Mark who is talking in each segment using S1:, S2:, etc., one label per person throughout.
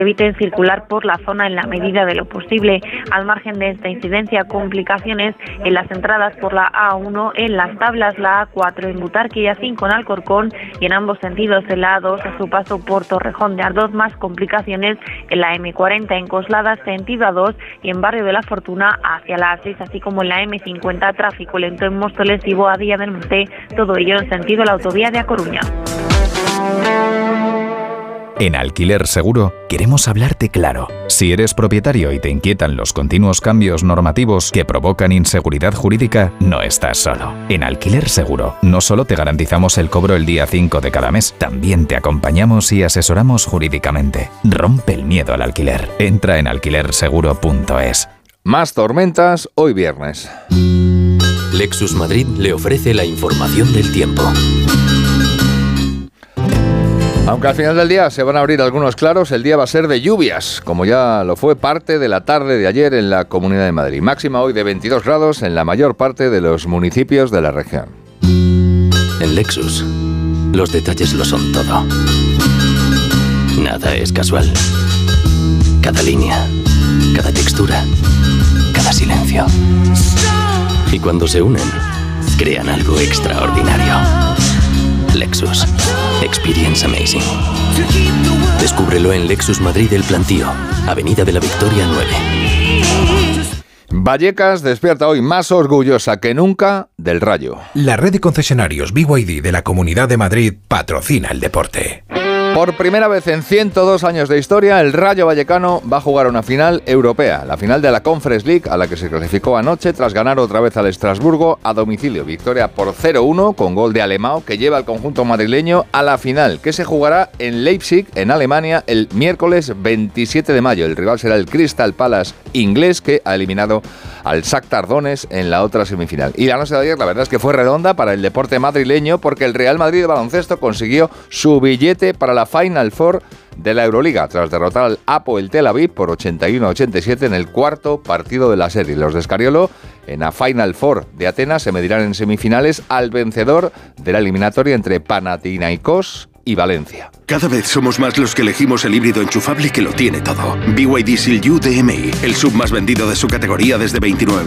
S1: eviten circular por la zona en la medida de lo posible. Al margen de esta incidencia, complicaciones en las entradas por la A1 en Las Tablas, la A4 en Butarque y A5 en Alcorcón y en ambos sentidos en la A2 a su paso por Torrejón de Ardoz, más complicaciones en la M40 en Coslada sentido A2 y en Barrio de la Fortuna hacia la A6, así como en la M50 tráfico lento en Móstoles y Boadilla del Monte, todo ello en sentido la autovía de A Coruña.
S2: En Alquiler Seguro queremos hablarte claro. Si eres propietario y te inquietan los continuos cambios normativos que provocan inseguridad jurídica, no estás solo. En Alquiler Seguro no solo te garantizamos el cobro el día 5 de cada mes, también te acompañamos y asesoramos jurídicamente. Rompe el miedo al alquiler. Entra en alquilerseguro.es.
S3: Más tormentas hoy viernes.
S4: Lexus Madrid le ofrece la información del tiempo.
S3: Aunque al final del día se van a abrir algunos claros, el día va a ser de lluvias, como ya lo fue parte de la tarde de ayer en la Comunidad de Madrid. Máxima hoy de 22 grados en la mayor parte de los municipios de la región.
S4: En Lexus, los detalles lo son todo. Nada es casual. Cada línea, cada textura, cada silencio. Y cuando se unen, crean algo extraordinario. Lexus. Experience amazing. Descúbrelo en Lexus Madrid El Plantío, Avenida de la Victoria 9.
S3: Vallecas despierta hoy más orgullosa que nunca del Rayo.
S5: La red de concesionarios BYD de la Comunidad de Madrid patrocina el deporte.
S3: Por primera vez en 102 años de historia, el Rayo Vallecano va a jugar una final europea, la final de la Conference League, a la que se clasificó anoche tras ganar otra vez al Estrasburgo a domicilio. Victoria por 0-1 con gol de Alemão, que lleva al conjunto madrileño a la final, que se jugará en Leipzig, en Alemania, el miércoles 27 de mayo. El rival será el Crystal Palace inglés, que ha eliminado al Shakhtar Donetsk en la otra semifinal. Y la noche de ayer, la verdad es que fue redonda para el deporte madrileño, porque el Real Madrid de baloncesto consiguió su billete para la Final Four de la Euroliga, tras derrotar al Hapoel Tel Aviv por 81-87 en el cuarto partido de la serie. Los de Scariolo, en la Final Four de Atenas, se medirán en semifinales al vencedor de la eliminatoria entre Panathinaikos y Valencia.
S6: Cada vez somos más los que elegimos el híbrido enchufable que lo tiene todo. BYD Seal U DMI, el sub más vendido de su categoría desde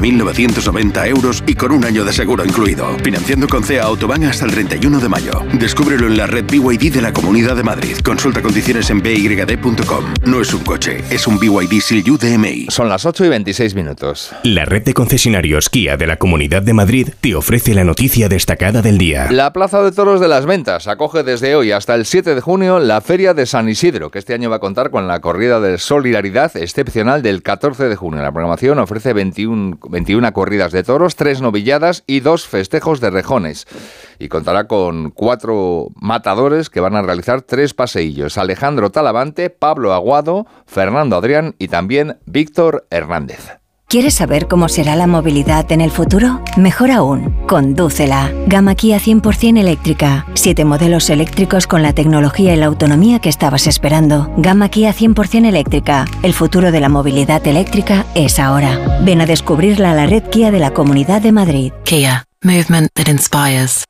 S6: 29.990 euros y con un año de seguro incluido. Financiando con CEA Autobahn hasta el 31 de mayo. Descúbrelo en la red BYD de la Comunidad de Madrid. Consulta condiciones en byd.com. No es un coche, es un BYD Seal U DMI.
S3: Son las 8:26.
S7: La red de concesionarios Kia de la Comunidad de Madrid te ofrece la noticia destacada del día.
S3: La Plaza de Toros de las Ventas acoge desde hoy hasta el 7 de junio la Feria de San Isidro, que este año va a contar con la corrida de solidaridad excepcional del 14 de junio. La programación ofrece 21 corridas de toros, 3 novilladas y 2 festejos de rejones. Y contará con 4 matadores que van a realizar 3 paseillos: Alejandro Talavante, Pablo Aguado, Fernando Adrián y también Víctor Hernández.
S8: ¿Quieres saber cómo será la movilidad en el futuro? Mejor aún, condúcela. Gama Kia 100% eléctrica. 7 modelos eléctricos con la tecnología y la autonomía que estabas esperando. Gama Kia 100% eléctrica. El futuro de la movilidad eléctrica es ahora. Ven a descubrirla a la red Kia de la Comunidad de Madrid.
S9: Kia. Movement that inspires.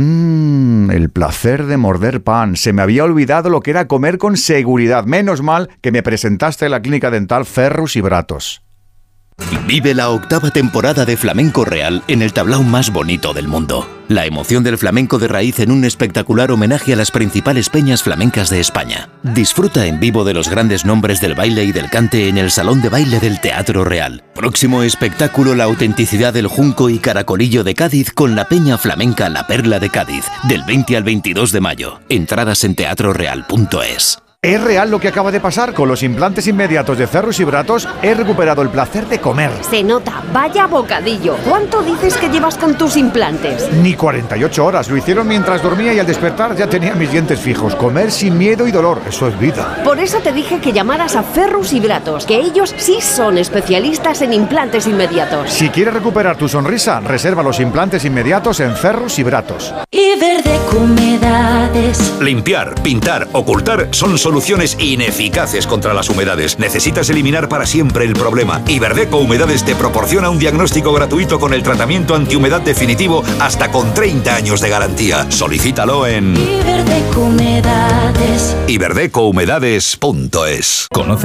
S10: El placer de morder pan. Se me había olvidado lo que era comer con seguridad. Menos mal que me presentaste en la clínica dental Ferrus y Bratos.
S11: Vive la 8ª temporada de Flamenco Real en el tablao más bonito del mundo. La emoción del flamenco de raíz en un espectacular homenaje a las principales peñas flamencas de España. Disfruta en vivo de los grandes nombres del baile y del cante en el Salón de Baile del Teatro Real. Próximo espectáculo: la autenticidad del Junco y Caracolillo de Cádiz con la peña flamenca La Perla de Cádiz, del 20 al 22 de mayo. Entradas en teatroreal.es.
S10: Es real lo que acaba de pasar. Con los implantes inmediatos de Ferrus y Bratos he recuperado el placer de comer.
S12: Se nota, vaya bocadillo. ¿Cuánto dices que llevas con tus implantes?
S10: Ni 48 horas. Lo hicieron mientras dormía y al despertar ya tenía mis dientes fijos. Comer sin miedo y dolor, eso es vida.
S12: Por eso te dije que llamaras a Ferrus y Bratos, que ellos sí son especialistas en implantes inmediatos.
S10: Si quieres recuperar tu sonrisa, reserva los implantes inmediatos en Ferrus y Bratos.
S13: Iberdec Humedades.
S14: Limpiar, pintar, ocultar son soluciones
S13: soluciones ineficaces contra las humedades. Necesitas eliminar para siempre el problema. Iberdeco Humedades te proporciona un diagnóstico gratuito con el tratamiento antihumedad definitivo hasta con 30 años de garantía. Solicítalo en
S14: Iberdeco Humedades.
S13: iberdecohumedades.es.
S2: Conoce